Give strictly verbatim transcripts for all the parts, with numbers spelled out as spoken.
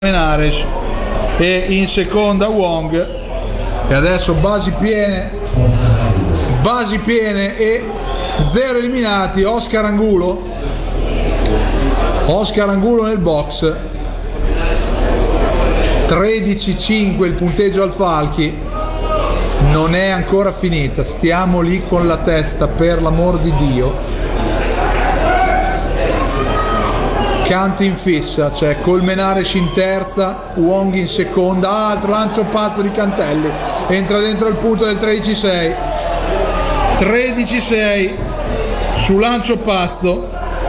Menares e in seconda Wong. E adesso basi piene, basi piene e zero eliminati. Oscar Angulo, Oscar Angulo nel box. tredici cinque il punteggio al Falchi. Non è ancora finita, stiamo lì con la testa, per l'amor di Dio. Canti in fissa, c'è Colmenares in terza, Wong in seconda, altro lancio pazzo di Cantelli, entra dentro il punto del tredici sei, tredici sei su lancio pazzo,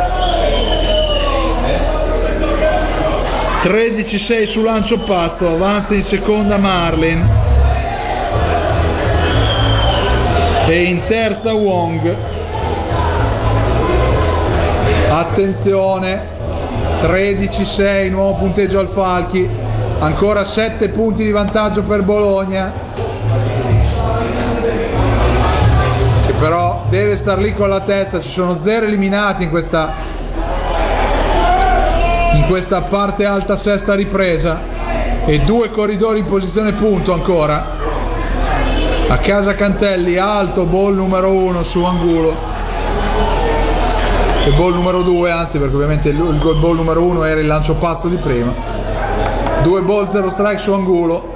tredici sei su lancio pazzo, avanza in seconda Marlin e in terza Wong. Attenzione, tredici sei, nuovo punteggio al Falchi, ancora sette punti di vantaggio per Bologna, che però deve star lì con la testa. Ci sono zero eliminati in questa in questa parte alta sesta ripresa e due corridori in posizione punto ancora. A casa Cantelli, alto ball numero uno su Angulo e ball numero due, anzi, perché ovviamente il ball numero uno era il lancio pazzo di prima. Due ball, zero strike su Angulo.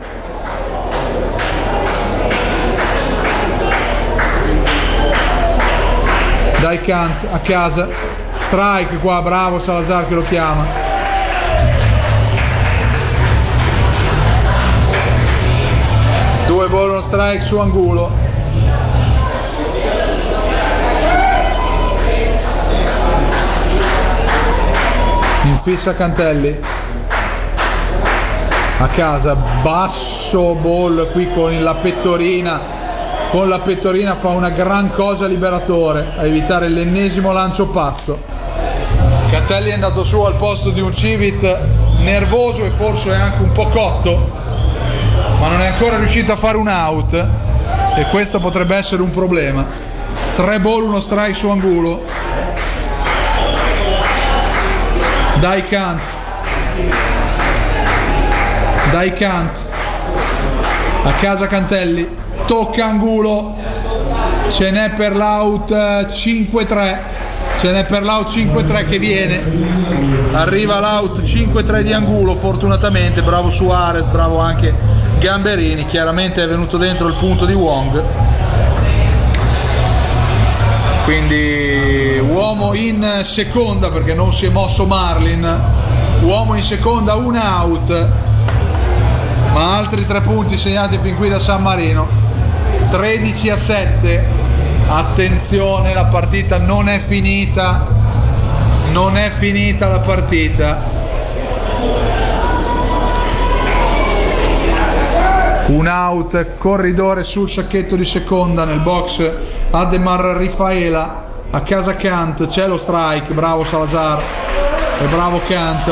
Dai Kant a casa, strike qua, bravo Salazar che lo chiama. Due ball, uno strike su Angulo. In fissa Cantelli a casa, basso ball qui con la pettorina, con la pettorina fa una gran cosa Liberatore a evitare l'ennesimo lancio pazzo. Cantelli è andato su al posto di un Civit nervoso e forse anche un po' cotto, ma non è ancora riuscito a fare un out e questo potrebbe essere un problema. Tre ball, uno strike su Angulo. Dai Kant, dai Kant a casa Cantelli, tocca Angulo, ce n'è per l'out cinque tre, ce n'è per l'out cinque tre che viene, arriva l'out cinque tre di Angulo fortunatamente, bravo Suarez, bravo anche Gamberini, chiaramente è venuto dentro il punto di Wong. Quindi uomo in seconda perché non si è mosso Marlin, uomo in seconda, un out, ma altri tre punti segnati fin qui da San Marino. Tredici a sette. Attenzione, la partita non è finita, non è finita la partita. Un out, corridore sul sacchetto di seconda nel box. Ademar Rifaela a casa Kant, c'è lo strike, bravo Salazar e bravo Kant.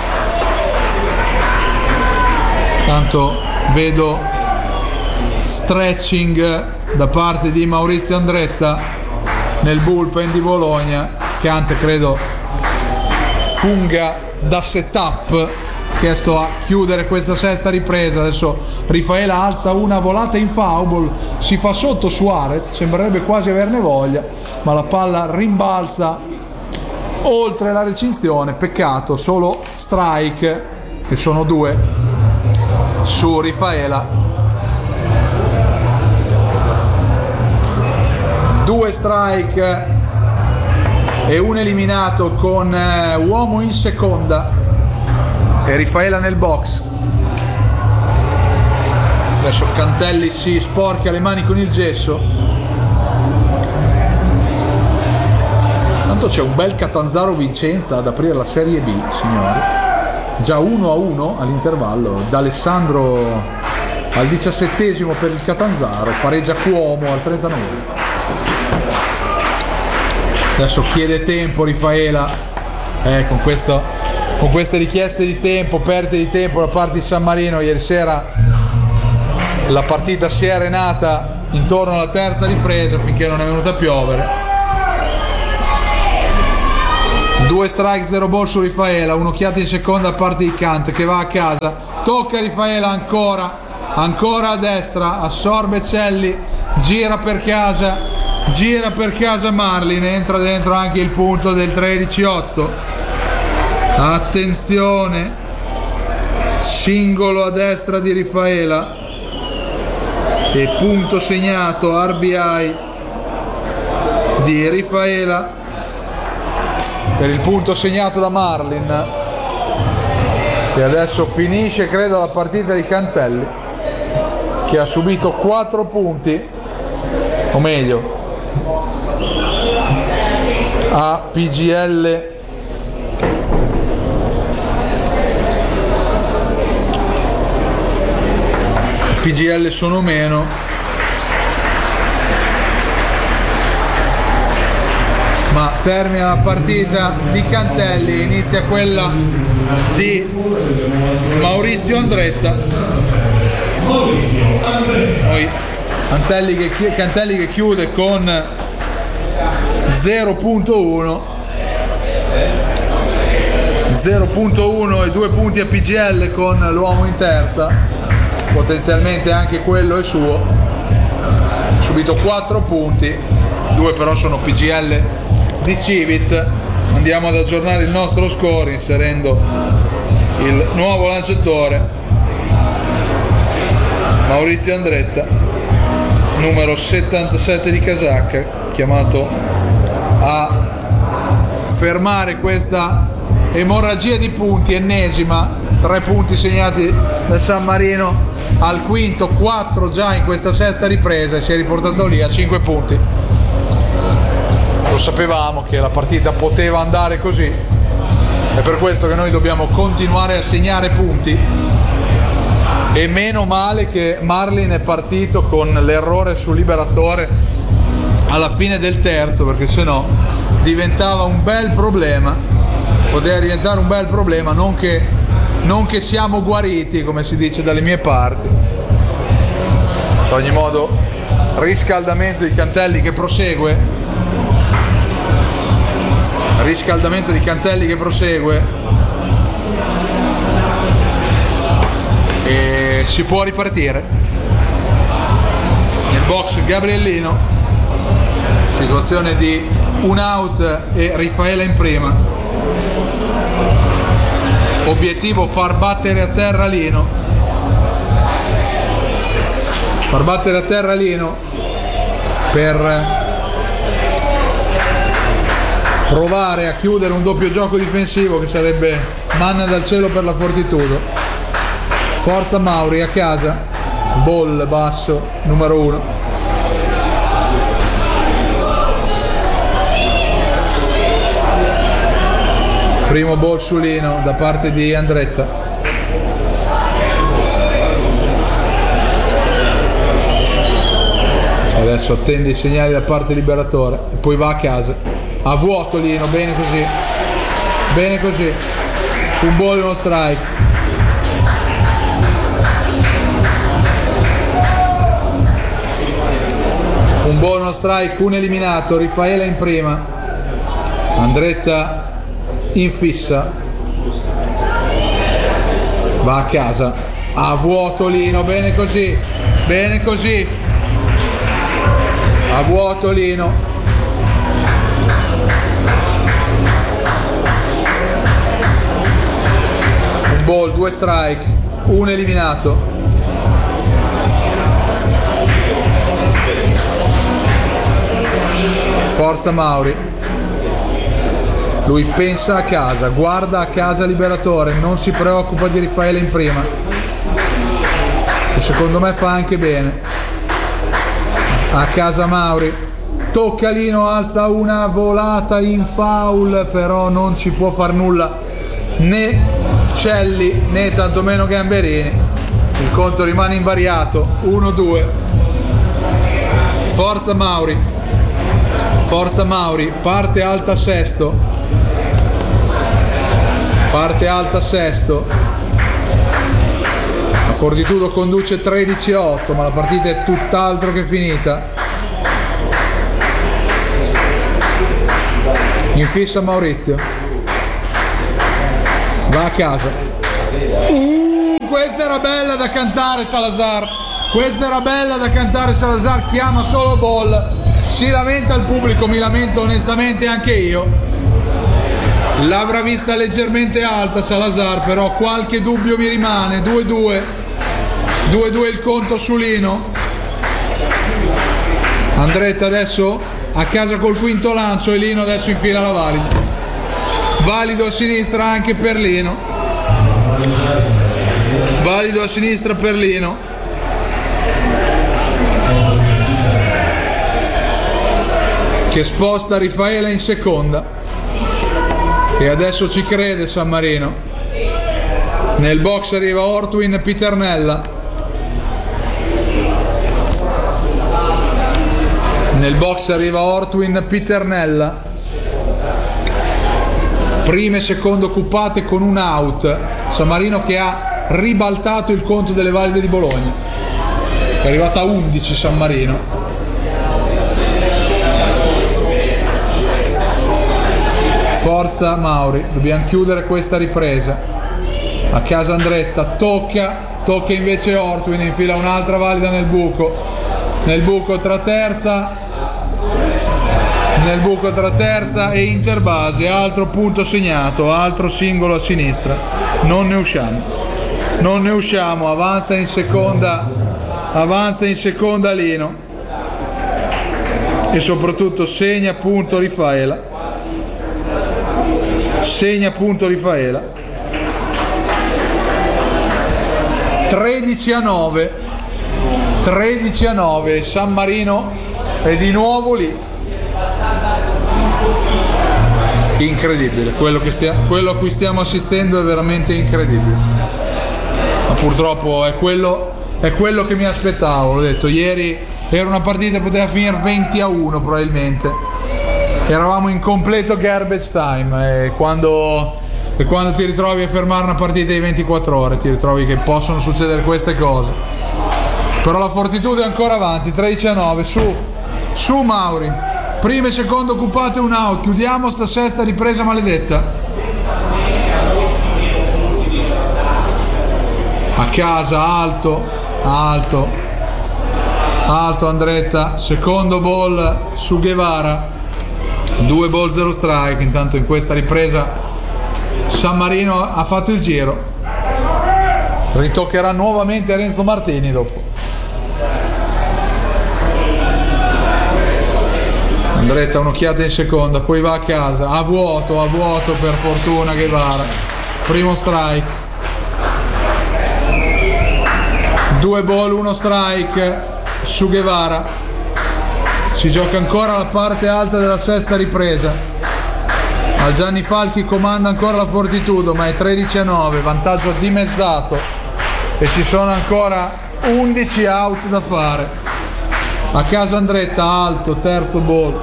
Tanto vedo stretching da parte di Maurizio Andretta nel bullpen di Bologna. Kant credo funga da setup, chiesto a chiudere questa sesta ripresa. Adesso Rifaela alza una volata in foul, si fa sotto Suarez, sembrerebbe quasi averne voglia, ma la palla rimbalza oltre la recinzione. Peccato, solo strike, che sono due su Rifaela, due strike e un eliminato con eh, uomo in seconda e Rifaela nel box. Adesso Cantelli si sporca le mani con il gesso. Tanto c'è un bel Catanzaro Vicenza ad aprire la Serie B, signori. Già uno a uno all'intervallo. D'Alessandro al diciassettesimo per il Catanzaro, pareggia Cuomo al trentanove. Adesso chiede tempo Rifaela. Eh, con questo, con queste richieste di tempo, perdite di tempo da parte di San Marino. Ieri sera la partita si è arenata intorno alla terza ripresa finché non è venuta a piovere. Due strike, zero ball su Rifaela, un'occhiata in seconda a parte di Kant che va a casa, tocca Rifaela ancora, ancora a destra, assorbe Celli, gira per casa, gira per casa Marlin, entra dentro anche il punto del tredici otto. Attenzione, singolo a destra di Rifaela e punto segnato, R B I di Rifaela per il punto segnato da Marlin, e adesso finisce credo la partita di Cantelli che ha subito quattro punti, o meglio a P G L P G L sono meno, ma termina la partita di Cantelli, inizia quella di Maurizio Andretta. Poi Cantelli che, Cantelli che chiude con zero punto uno zero punto uno e due punti a P G L con l'uomo in terza, potenzialmente anche quello è suo, subito quattro punti, due però sono P G L di Civit. Andiamo ad aggiornare il nostro score inserendo il nuovo lanciatore Maurizio Andretta, numero settantasette di casacca, chiamato a fermare questa emorragia di punti, ennesima, tre punti segnati da San Marino al quinto, quattro già in questa sesta ripresa, e si è riportato lì a cinque punti. Lo sapevamo che la partita poteva andare così, è per questo che noi dobbiamo continuare a segnare punti, e meno male che Marlin è partito con l'errore sul liberatore alla fine del terzo, perché sennò diventava un bel problema, poteva diventare un bel problema, non che, non che siamo guariti come si dice dalle mie parti. Ad ogni modo, riscaldamento di Cantelli che prosegue riscaldamento di Cantelli che prosegue e si può ripartire. Nel box Gabriellino, situazione di un out e Rifaela in prima, obiettivo far battere a terra Lino, far battere a terra Lino per provare a chiudere un doppio gioco difensivo che sarebbe manna dal cielo per la Fortitudo. Forza Mauri a casa, ball basso numero uno. Primo ball su Lino da parte di Andretta. Adesso attende i segnali da parte liberatore e poi va a casa. A vuoto Lino, bene così, bene così, un ball e uno strike. Un ball, uno strike, un eliminato, Rifaela in prima, Andretta in fissa, va a casa, a vuoto Lino, bene così, bene così, a vuoto Lino. Ball, due strike, un eliminato. Forza Mauri, lui pensa a casa, guarda a casa liberatore, non si preoccupa di Rifaela in prima, e secondo me fa anche bene. A casa Mauri, tocca Lino, alza una volata in foul, però non ci può far nulla né Celli né tantomeno Gamberini, il conto rimane invariato, uno due. Forza Mauri, forza Mauri, parte alta sesto, parte alta sesto, la Fortitudo conduce tredici a otto, ma la partita è tutt'altro che finita. In fissa Maurizio, va a casa. Uh, questa era bella da cantare Salazar, questa era bella da cantare Salazar, chiama solo ball, si lamenta il pubblico, mi lamento onestamente anche io. L'avrà vista leggermente alta Salazar, però qualche dubbio mi rimane. Due due, due due il conto su Lino. Andretta adesso a casa col quinto lancio e Lino adesso infila la valido. Valido a sinistra anche per Lino. Valido a sinistra per Lino. Che sposta Rifaela in seconda. E adesso ci crede San Marino. Nel box arriva Ortwin Piternella. Nel box arriva Ortwin Piternella. Prime e seconde occupate con un out. San Marino che ha ribaltato il conto delle valide di Bologna. È arrivata a undici San Marino. Forza Mauri, dobbiamo chiudere questa ripresa. A casa Andretta, tocca, tocca invece Ortwin, infila un'altra valida nel buco. Nel buco tra terza. Nel buco tra terza e interbase, altro punto segnato, altro singolo a sinistra, non ne usciamo, non ne usciamo, avanza in seconda, avanza in seconda Lino e soprattutto segna punto Rifaela, segna punto Rifaela, tredici a nove, tredici a nove, San Marino è di nuovo lì. Incredibile, quello, che stia, quello a cui stiamo assistendo è veramente incredibile, ma purtroppo è quello, è quello che mi aspettavo. L'ho detto ieri, era una partita che poteva finire venti a uno probabilmente, eravamo in completo garbage time e quando, e quando ti ritrovi a fermare una partita di ventiquattro ore ti ritrovi che possono succedere queste cose, però la Fortitudo è ancora avanti. Tredici a nove, su, su Mauri. Prima e seconda occupate, un out, chiudiamo sta sesta ripresa maledetta. A casa, alto, alto, alto Andretta, secondo ball su Guevara, due ball zero strike. Intanto in questa ripresa San Marino ha fatto il giro, ritoccherà nuovamente a Renzo Martini dopo. Andretta un'occhiata in seconda, poi va a casa, a vuoto, a vuoto per fortuna Guevara, primo strike, due ball, uno strike su Guevara, si gioca ancora la parte alta della sesta ripresa, al Gianni Falchi comanda ancora la Fortitudo, ma è tredici a nove, vantaggio dimezzato e ci sono ancora undici out da fare. A casa Andretta, alto, terzo ball,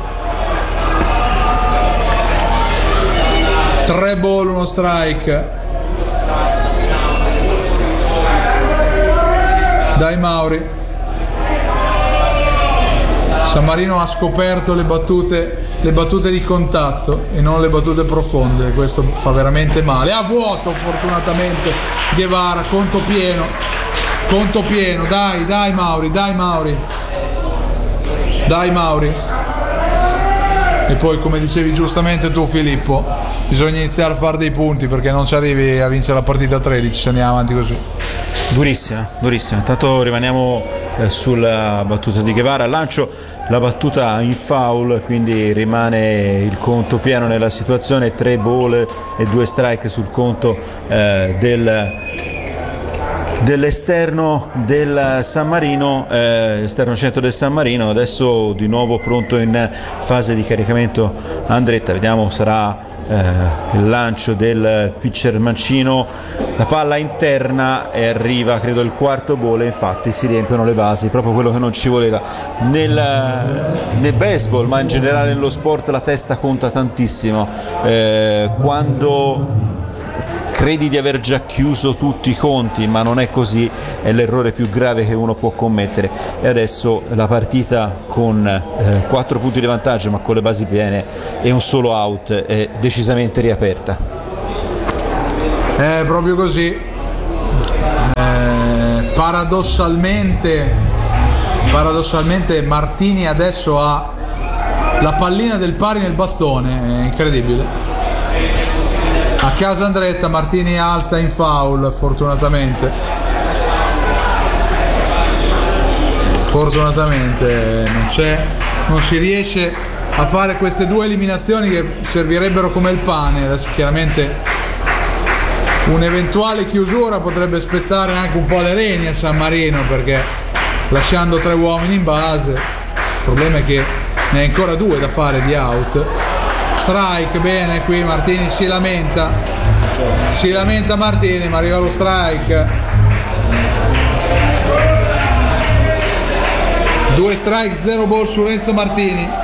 tre ball, uno strike. Dai Mauri. San Marino ha scoperto le battute, le battute di contatto e non le battute profonde, questo fa veramente male. A vuoto fortunatamente Guevara, conto pieno, conto pieno, dai, dai Mauri, dai Mauri. Dai Mauri. E poi, come dicevi giustamente tu Filippo, bisogna iniziare a fare dei punti perché non ci arrivi a vincere la partita a tredici se andiamo avanti così. Durissima, durissima. Intanto rimaniamo eh, sulla battuta di Guevara, lancio la battuta in foul, quindi rimane il conto pieno nella situazione, tre ball e due strike sul conto eh, del dell'esterno del San Marino, eh, esterno centro del San Marino. Adesso di nuovo pronto in fase di caricamento Andretta, vediamo sarà eh, il lancio del pitcher mancino, la palla interna e arriva credo il quarto ball e infatti si riempiono le basi, proprio quello che non ci voleva nel, nel baseball, ma in generale nello sport la testa conta tantissimo, eh, quando credi di aver già chiuso tutti i conti, ma non è così, è l'errore più grave che uno può commettere. E adesso la partita con eh, quattro punti di vantaggio, ma con le basi piene e un solo out, è decisamente riaperta. È proprio così. Eh, paradossalmente, paradossalmente Martini adesso ha la pallina del pari nel bastone, è incredibile. A casa Andretta, Martini alza in foul, fortunatamente. Fortunatamente non c'è, non si riesce a fare queste due eliminazioni che servirebbero come il pane. Adesso chiaramente un'eventuale chiusura potrebbe spezzare anche un po' le reni a San Marino, perché lasciando tre uomini in base, il problema è che ne ha ancora due da fare di out. Strike, bene, qui Martini si lamenta, si lamenta Martini, ma arriva lo strike. Due strike, zero ball su Renzo Martini.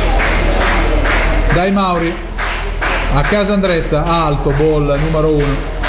Dai Mauri, a casa Andretta, alto, ball numero uno.